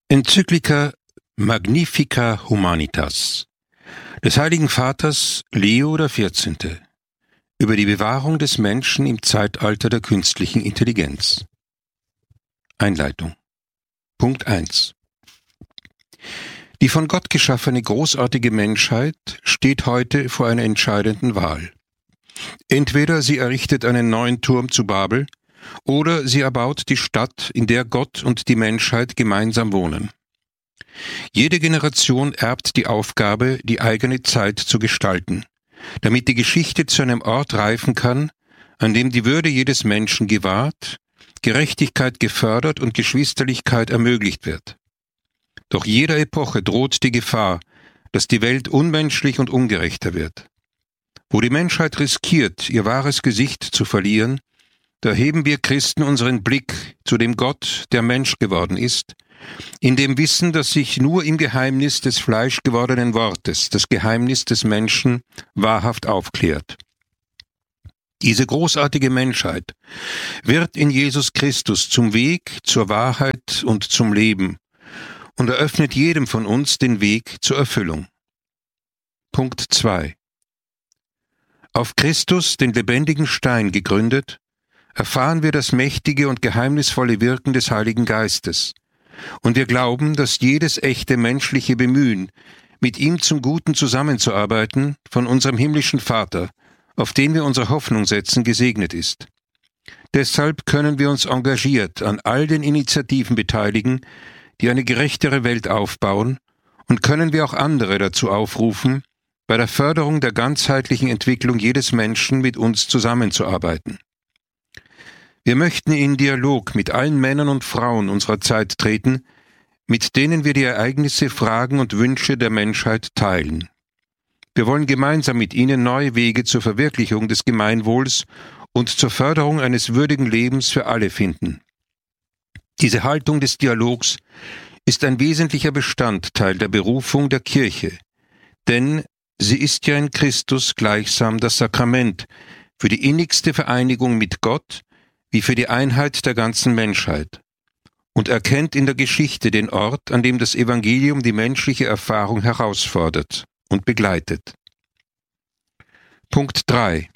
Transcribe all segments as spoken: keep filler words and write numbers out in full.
Enzyklika Magnifica Humanitas des Heiligen Vaters Leo der Vierzehnte über die Bewahrung des Menschen im Zeitalter der künstlichen Intelligenz. Einleitung. Punkt eins. Die von Gott geschaffene großartige Menschheit steht heute vor einer entscheidenden Wahl. Entweder sie errichtet einen neuen Turm zu Babel, oder sie erbaut die Stadt, in der Gott und die Menschheit gemeinsam wohnen. Jede Generation erbt die Aufgabe, die eigene Zeit zu gestalten, damit die Geschichte zu einem Ort reifen kann, an dem die Würde jedes Menschen gewahrt, Gerechtigkeit gefördert und Geschwisterlichkeit ermöglicht wird. Doch jeder Epoche droht die Gefahr, dass die Welt unmenschlich und ungerechter wird. Wo die Menschheit riskiert, ihr wahres Gesicht zu verlieren, da heben wir Christen unseren Blick zu dem Gott, der Mensch geworden ist, in dem Wissen, dass sich nur im Geheimnis des fleischgewordenen Wortes, das Geheimnis des Menschen, wahrhaft aufklärt. Diese großartige Menschheit wird in Jesus Christus zum Weg, zur Wahrheit und zum Leben und eröffnet jedem von uns den Weg zur Erfüllung. Punkt zwei. Auf Christus, den lebendigen Stein, gegründet, erfahren wir das mächtige und geheimnisvolle Wirken des Heiligen Geistes. Und wir glauben, dass jedes echte menschliche Bemühen, mit ihm zum Guten zusammenzuarbeiten, von unserem himmlischen Vater, auf den wir unsere Hoffnung setzen, gesegnet ist. Deshalb können wir uns engagiert an all den Initiativen beteiligen, die eine gerechtere Welt aufbauen, und können wir auch andere dazu aufrufen, bei der Förderung der ganzheitlichen Entwicklung jedes Menschen mit uns zusammenzuarbeiten. Wir möchten in Dialog mit allen Männern und Frauen unserer Zeit treten, mit denen wir die Ereignisse, Fragen und Wünsche der Menschheit teilen. Wir wollen gemeinsam mit ihnen neue Wege zur Verwirklichung des Gemeinwohls und zur Förderung eines würdigen Lebens für alle finden. Diese Haltung des Dialogs ist ein wesentlicher Bestandteil der Berufung der Kirche, denn sie ist ja in Christus gleichsam das Sakrament für die innigste Vereinigung mit Gott wie für die Einheit der ganzen Menschheit und erkennt in der Geschichte den Ort, an dem das Evangelium die menschliche Erfahrung herausfordert und begleitet. Punkt drei.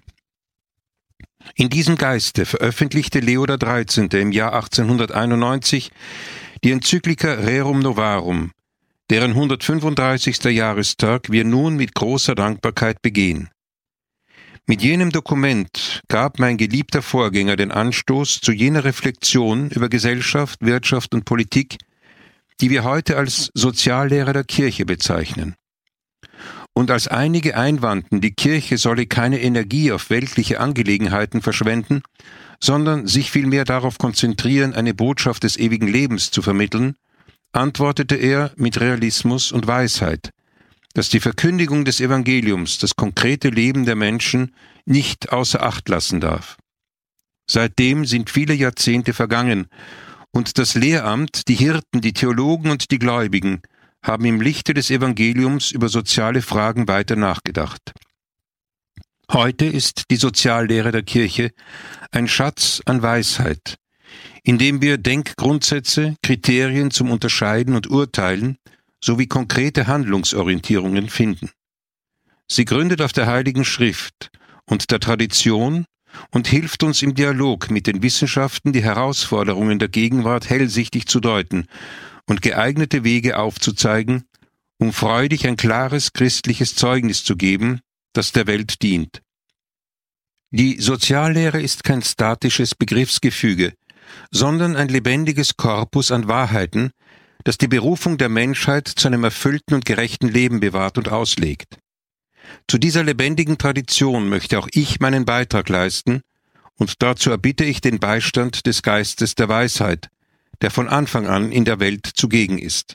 In diesem Geiste veröffentlichte Leo der Dreizehnte im Jahr achtzehnhunderteinundneunzig die Enzyklika Rerum Novarum, deren hundertfünfunddreißigster Jahrestag wir nun mit großer Dankbarkeit begehen. Mit jenem Dokument gab mein geliebter Vorgänger den Anstoß zu jener Reflexion über Gesellschaft, Wirtschaft und Politik, die wir heute als Soziallehre der Kirche bezeichnen. Und als einige einwandten, die Kirche solle keine Energie auf weltliche Angelegenheiten verschwenden, sondern sich vielmehr darauf konzentrieren, eine Botschaft des ewigen Lebens zu vermitteln, antwortete er mit Realismus und Weisheit, dass die Verkündigung des Evangeliums das konkrete Leben der Menschen nicht außer Acht lassen darf. Seitdem sind viele Jahrzehnte vergangen, und das Lehramt, die Hirten, die Theologen und die Gläubigen haben im Lichte des Evangeliums über soziale Fragen weiter nachgedacht. Heute ist die Soziallehre der Kirche ein Schatz an Weisheit, in dem wir Denkgrundsätze, Kriterien zum Unterscheiden und Urteilen sowie konkrete Handlungsorientierungen finden. Sie gründet auf der Heiligen Schrift und der Tradition und hilft uns im Dialog mit den Wissenschaften, die Herausforderungen der Gegenwart hellsichtig zu deuten und geeignete Wege aufzuzeigen, um freudig ein klares christliches Zeugnis zu geben, das der Welt dient. Die Soziallehre ist kein statisches Begriffsgefüge, sondern ein lebendiges Korpus an Wahrheiten, das die Berufung der Menschheit zu einem erfüllten und gerechten Leben bewahrt und auslegt. Zu dieser lebendigen Tradition möchte auch ich meinen Beitrag leisten, und dazu erbitte ich den Beistand des Geistes der Weisheit, der von Anfang an in der Welt zugegen ist.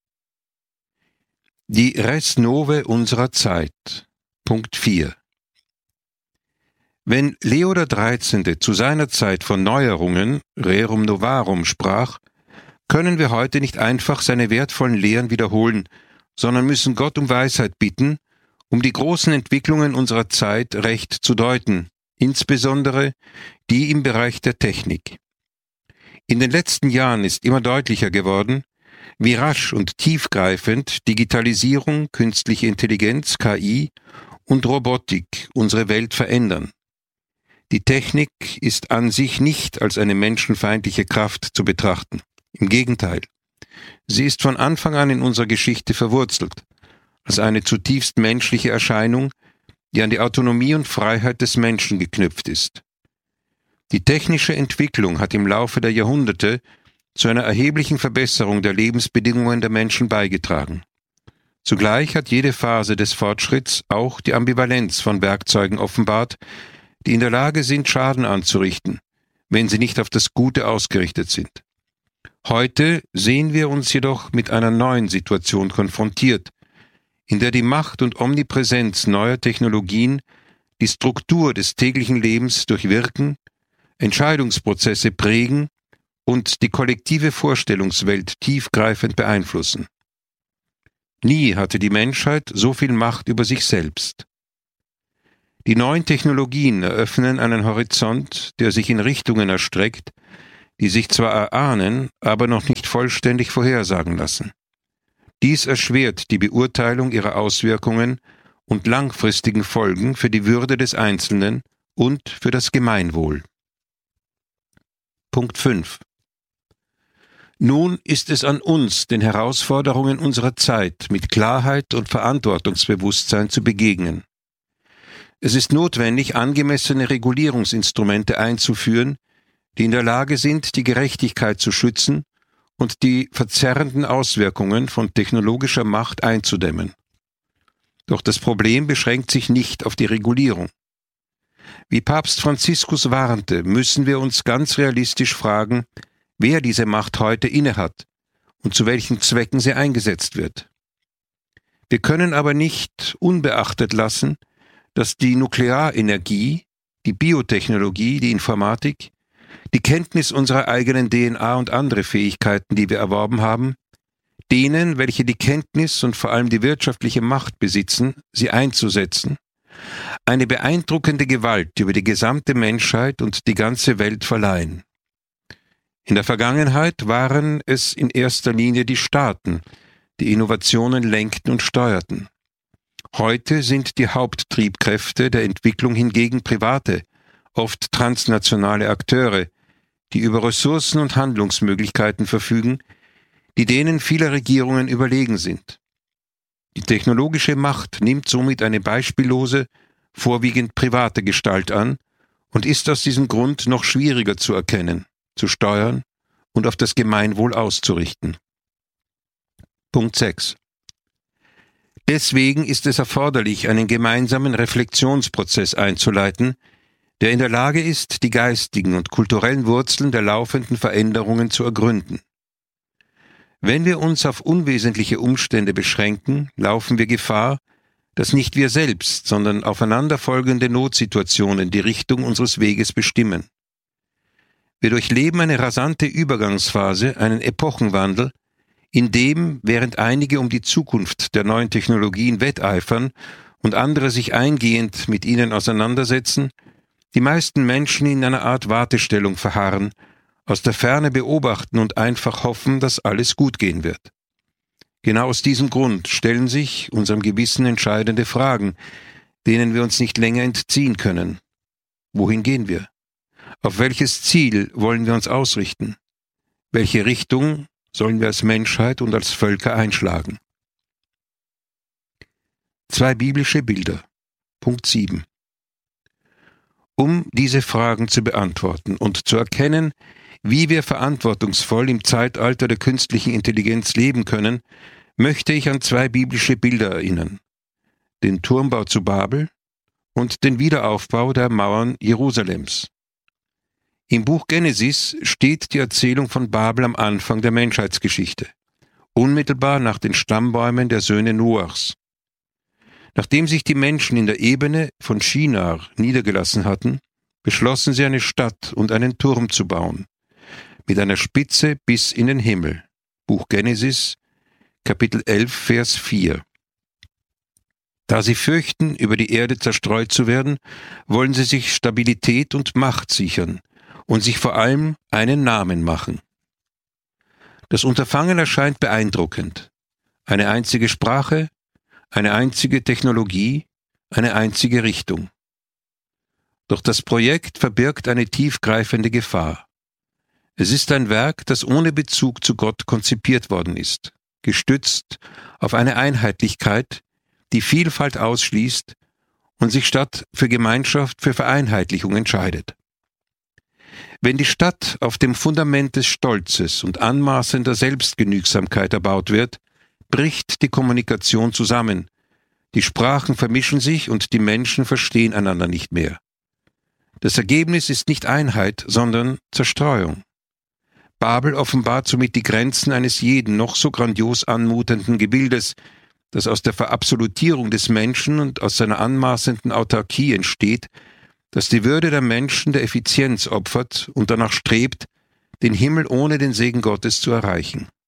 Die Res Novae unserer Zeit. Punkt vier. Wenn Leo der Dreizehnte zu seiner Zeit von Neuerungen, Rerum Novarum, sprach, können wir heute nicht einfach seine wertvollen Lehren wiederholen, sondern müssen Gott um Weisheit bitten, um die großen Entwicklungen unserer Zeit recht zu deuten, insbesondere die im Bereich der Technik. In den letzten Jahren ist immer deutlicher geworden, Wie rasch und tiefgreifend Digitalisierung, künstliche Intelligenz, K I und Robotik unsere Welt verändern. Die Technik ist an sich nicht als eine menschenfeindliche Kraft zu betrachten. Im Gegenteil. Sie ist von Anfang an in unserer Geschichte verwurzelt, als eine zutiefst menschliche Erscheinung, die an die Autonomie und Freiheit des Menschen geknüpft ist. Die technische Entwicklung hat im Laufe der Jahrhunderte zu einer erheblichen Verbesserung der Lebensbedingungen der Menschen beigetragen. Zugleich hat jede Phase des Fortschritts auch die Ambivalenz von Werkzeugen offenbart, die in der Lage sind, Schaden anzurichten, wenn sie nicht auf das Gute ausgerichtet sind. Heute sehen wir uns jedoch mit einer neuen Situation konfrontiert, in der die Macht und Omnipräsenz neuer Technologien die Struktur des täglichen Lebens durchwirken, Entscheidungsprozesse prägen und die kollektive Vorstellungswelt tiefgreifend beeinflussen. Nie hatte die Menschheit so viel Macht über sich selbst. Die neuen Technologien eröffnen einen Horizont, der sich in Richtungen erstreckt, die sich zwar erahnen, aber noch nicht vollständig vorhersagen lassen. Dies erschwert die Beurteilung ihrer Auswirkungen und langfristigen Folgen für die Würde des Einzelnen und für das Gemeinwohl. Punkt fünf. Nun ist es an uns, den Herausforderungen unserer Zeit mit Klarheit und Verantwortungsbewusstsein zu begegnen. Es ist notwendig, angemessene Regulierungsinstrumente einzuführen, die in der Lage sind, die Gerechtigkeit zu schützen und die verzerrenden Auswirkungen von technologischer Macht einzudämmen. Doch das Problem beschränkt sich nicht auf die Regulierung. Wie Papst Franziskus warnte, müssen wir uns ganz realistisch fragen, wer diese Macht heute innehat und zu welchen Zwecken sie eingesetzt wird. Wir können aber nicht unbeachtet lassen, dass die Nuklearenergie, die Biotechnologie, die Informatik, die Kenntnis unserer eigenen D N A und andere Fähigkeiten, die wir erworben haben, denen, welche die Kenntnis und vor allem die wirtschaftliche Macht besitzen, sie einzusetzen, eine beeindruckende Gewalt über die gesamte Menschheit und die ganze Welt verleihen. In der Vergangenheit waren es in erster Linie die Staaten, die Innovationen lenkten und steuerten. Heute sind die Haupttriebkräfte der Entwicklung hingegen private, oft transnationale Akteure, die über Ressourcen und Handlungsmöglichkeiten verfügen, die denen vieler Regierungen überlegen sind. Die technologische Macht nimmt somit eine beispiellose, vorwiegend private Gestalt an und ist aus diesem Grund noch schwieriger zu erkennen, zu steuern und auf das Gemeinwohl auszurichten. Punkt sechs. Deswegen ist es erforderlich, einen gemeinsamen Reflexionsprozess einzuleiten, der in der Lage ist, die geistigen und kulturellen Wurzeln der laufenden Veränderungen zu ergründen. Wenn wir uns auf unwesentliche Umstände beschränken, laufen wir Gefahr, dass nicht wir selbst, sondern aufeinanderfolgende Notsituationen die Richtung unseres Weges bestimmen. Wir durchleben eine rasante Übergangsphase, einen Epochenwandel, in dem, während einige um die Zukunft der neuen Technologien wetteifern und andere sich eingehend mit ihnen auseinandersetzen, die meisten Menschen in einer Art Wartestellung verharren, aus der Ferne beobachten und einfach hoffen, dass alles gut gehen wird. Genau aus diesem Grund stellen sich unserem Gewissen entscheidende Fragen, denen wir uns nicht länger entziehen können. Wohin gehen wir? Auf welches Ziel wollen wir uns ausrichten? Welche Richtung sollen wir als Menschheit und als Völker einschlagen? Zwei biblische Bilder. Punkt sieben. Um diese Fragen zu beantworten und zu erkennen, wie wir verantwortungsvoll im Zeitalter der künstlichen Intelligenz leben können, möchte ich an zwei biblische Bilder erinnern: den Turmbau zu Babel und den Wiederaufbau der Mauern Jerusalems. Im Buch Genesis steht die Erzählung von Babel am Anfang der Menschheitsgeschichte, unmittelbar nach den Stammbäumen der Söhne Noachs. Nachdem sich die Menschen in der Ebene von Shinar niedergelassen hatten, beschlossen sie, eine Stadt und einen Turm zu bauen, mit einer Spitze bis in den Himmel. Buch Genesis, Kapitel elf, Vers vier. Da sie fürchten, über die Erde zerstreut zu werden, wollen sie sich Stabilität und Macht sichern und sich vor allem einen Namen machen. Das Unterfangen erscheint beeindruckend. Eine einzige Sprache, eine einzige Technologie, eine einzige Richtung. Doch das Projekt verbirgt eine tiefgreifende Gefahr. Es ist ein Werk, das ohne Bezug zu Gott konzipiert worden ist, gestützt auf eine Einheitlichkeit, die Vielfalt ausschließt und sich statt für Gemeinschaft für Vereinheitlichung entscheidet. Wenn die Stadt auf dem Fundament des Stolzes und anmaßender Selbstgenügsamkeit erbaut wird, bricht die Kommunikation zusammen, die Sprachen vermischen sich und die Menschen verstehen einander nicht mehr. Das Ergebnis ist nicht Einheit, sondern Zerstreuung. Babel offenbart somit die Grenzen eines jeden noch so grandios anmutenden Gebildes, das aus der Verabsolutierung des Menschen und aus seiner anmaßenden Autarkie entsteht, das die Würde der Menschen der Effizienz opfert und danach strebt, den Himmel ohne den Segen Gottes zu erreichen.